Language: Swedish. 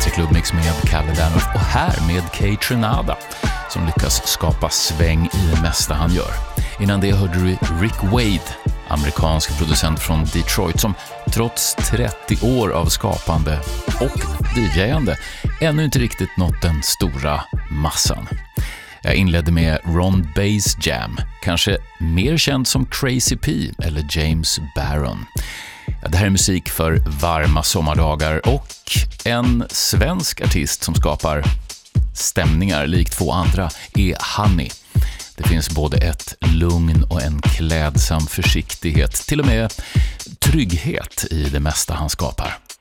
Petri Clubmix med Kalle Dernhoff och här med Kay Trinada som lyckas skapa sväng i det mesta han gör. Innan det hörde du Rick Wade, amerikansk producent från Detroit som trots 30 år av skapande och DJande ännu inte riktigt nått den stora massan. Jag inledde med Ron Bass Jam, kanske mer känd som Crazy P eller James Barron. Det här är musik för varma sommardagar och en svensk artist som skapar stämningar likt två andra är Honey. Det finns både ett lugn och en klädsam försiktighet, till och med trygghet i det mesta han skapar.